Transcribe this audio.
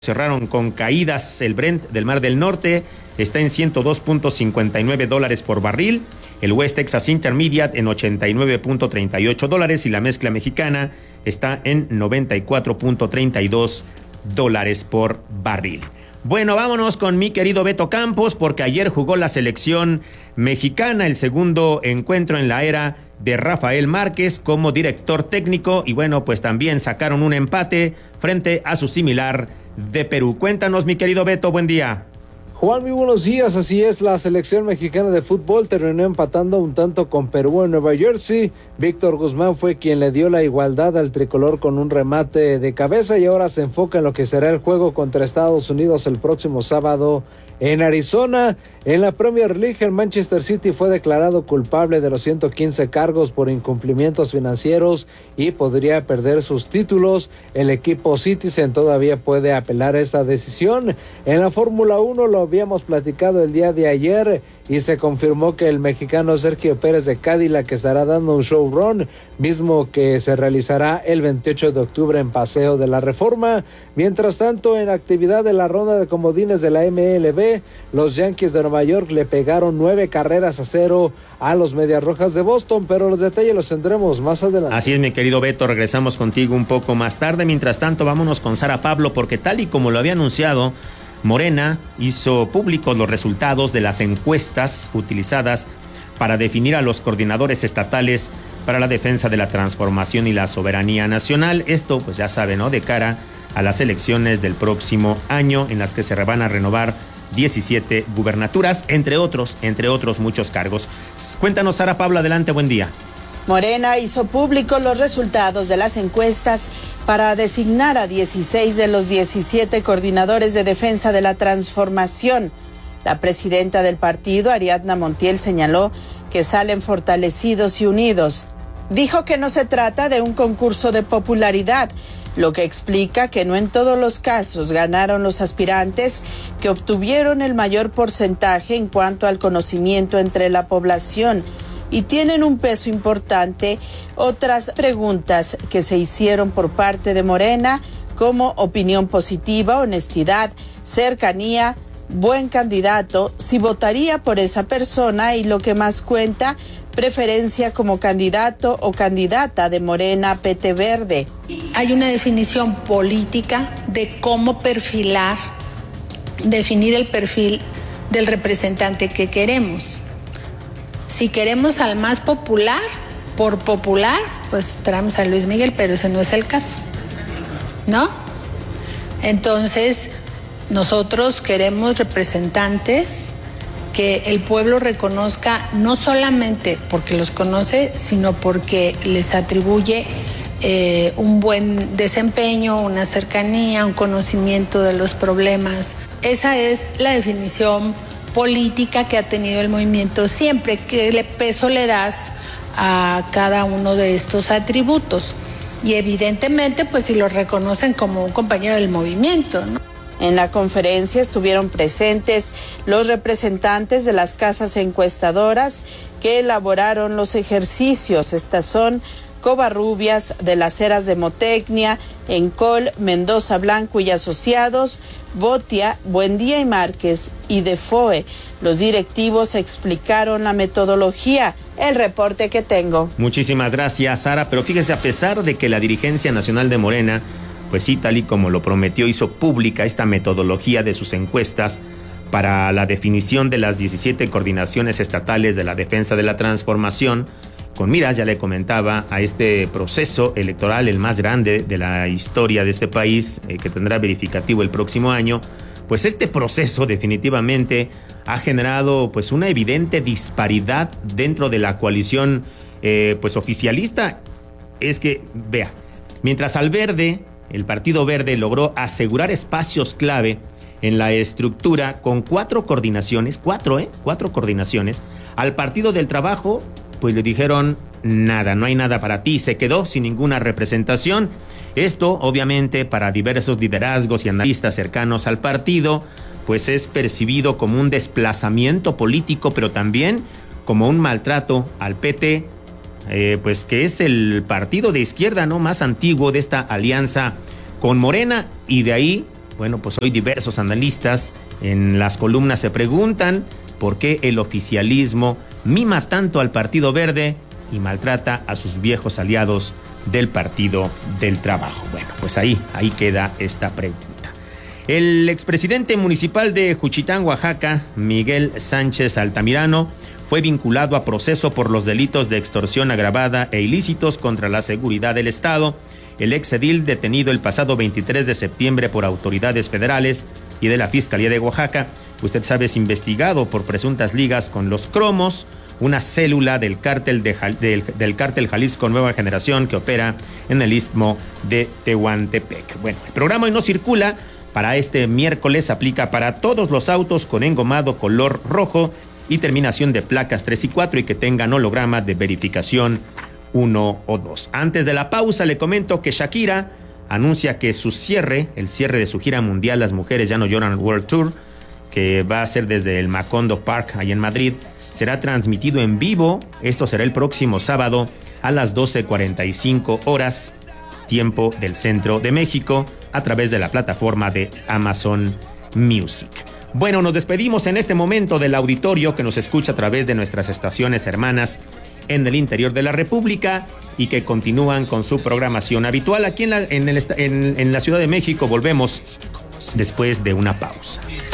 Cerraron con caídas. El Brent del Mar del Norte está en $102.59 por barril, el West Texas Intermediate en $89.38 y la mezcla mexicana está en $94.32 por barril. Bueno, vámonos con mi querido Beto Campos, porque ayer jugó la selección mexicana, el segundo encuentro en la era de Rafael Márquez como director técnico, y bueno, pues también sacaron un empate frente a su similar de Perú. Cuéntanos, mi querido Beto, buen día. Juan, muy buenos días. Así es, la selección mexicana de fútbol terminó empatando un tanto con Perú en Nueva Jersey. Víctor Guzmán fue quien le dio la igualdad al tricolor con un remate de cabeza y ahora se enfoca en lo que será el juego contra Estados Unidos el próximo sábado en Arizona. En la Premier League, el Manchester City fue declarado culpable de los 115 cargos por incumplimientos financieros y podría perder sus títulos. El equipo Citizen todavía puede apelar esta decisión. En la Fórmula 1 lo habíamos platicado el día de ayer y se confirmó que el mexicano Sergio Pérez de Cadillac estará dando un showrun, mismo que se realizará el 28 de octubre en Paseo de la Reforma. Mientras tanto, en actividad de la ronda de comodines de la MLB, los Yankees de Nueva York le pegaron 9-0 a los Medias Rojas de Boston, pero los detalles los tendremos más adelante. Así es, mi querido Beto, regresamos contigo un poco más tarde. Mientras tanto, vámonos con Sara Pablo, porque tal y como lo había anunciado, Morena hizo públicos los resultados de las encuestas utilizadas para definir a los coordinadores estatales para la defensa de la transformación y la soberanía nacional. Esto, pues ya saben, ¿no?, de cara a las elecciones del próximo año, en las que se van a renovar 17 gubernaturas, entre otros muchos cargos. Cuéntanos, Sara Pablo, adelante, buen día. Morena hizo públicos los resultados de las encuestas para designar a 16 de los 17 coordinadores de defensa de la transformación. La presidenta del partido, Ariadna Montiel, señaló que salen fortalecidos y unidos. Dijo que no se trata de un concurso de popularidad, lo que explica que no en todos los casos ganaron los aspirantes que obtuvieron el mayor porcentaje en cuanto al conocimiento entre la población, y tienen un peso importante otras preguntas que se hicieron por parte de Morena, como opinión positiva, honestidad, cercanía, buen candidato, si votaría por esa persona y, lo que más cuenta, preferencia como candidato o candidata de Morena PT Verde. Hay una definición política de cómo definir el perfil del representante que queremos. Si queremos al más popular, por popular, pues traemos a Luis Miguel, pero ese no es el caso, ¿no? Entonces, nosotros queremos representantes que el pueblo reconozca, no solamente porque los conoce, sino porque les atribuye un buen desempeño, una cercanía, un conocimiento de los problemas. Esa es la definición política que ha tenido el movimiento siempre. ¿Qué peso le das a cada uno de estos atributos? Y evidentemente, pues si los reconocen como un compañero del movimiento, ¿no? En la conferencia estuvieron presentes los representantes de las casas encuestadoras que elaboraron los ejercicios. Estas son Covarrubias, de las Heras de Motecnia, Encol, Mendoza Blanco y Asociados, Botia, Buendía y Márquez y Defoe. Los directivos explicaron la metodología. El reporte que tengo. Muchísimas gracias, Sara. Pero fíjese, a pesar de que la dirigencia nacional de Morena, pues sí, tal y como lo prometió, hizo pública esta metodología de sus encuestas para la definición de las 17 coordinaciones estatales de la defensa de la transformación, con miras, ya le comentaba, a este proceso electoral, el más grande de la historia de este país, que tendrá verificativo el próximo año. Pues este proceso definitivamente ha generado pues una evidente disparidad dentro de la coalición pues oficialista. Es que, vea, mientras al Verde, el Partido Verde, logró asegurar espacios clave en la estructura con 4 coordinaciones, 4 coordinaciones, al Partido del Trabajo pues le dijeron nada, no hay nada para ti, se quedó sin ninguna representación. Esto, obviamente, para diversos liderazgos y analistas cercanos al partido, pues es percibido como un desplazamiento político, pero también como un maltrato al PT, pues que es el partido de izquierda, ¿no?, más antiguo de esta alianza con Morena, y de ahí Bueno, pues hoy diversos analistas en las columnas se preguntan por qué el oficialismo mima tanto al Partido Verde y maltrata a sus viejos aliados del Partido del Trabajo. Bueno, pues ahí queda esta pregunta. El expresidente municipal de Juchitán, Oaxaca, Miguel Sánchez Altamirano, fue vinculado a proceso por los delitos de extorsión agravada e ilícitos contra la seguridad del Estado. El exedil, detenido el pasado 23 de septiembre por autoridades federales y de la Fiscalía de Oaxaca, usted sabe, es investigado por presuntas ligas con los Cromos, una célula del cártel del cártel Jalisco Nueva Generación que opera en el istmo de Tehuantepec. Bueno, el programa hoy no circula. Para este miércoles aplica para todos los autos con engomado color rojo y terminación de placas 3 y 4 y que tengan holograma de verificación 1 o 2. Antes de la pausa le comento que Shakira anuncia que el cierre de su gira mundial Las Mujeres Ya No Lloran World Tour, que va a ser desde el Macondo Park, ahí en Madrid, será transmitido en vivo. Esto será el próximo sábado a las 12:45 horas, tiempo del centro de México, a través de la plataforma de Amazon Music. Bueno, nos despedimos en este momento del auditorio que nos escucha a través de nuestras estaciones hermanas en el interior de la República y que continúan con su programación habitual aquí en la Ciudad de México. Volvemos después de una pausa.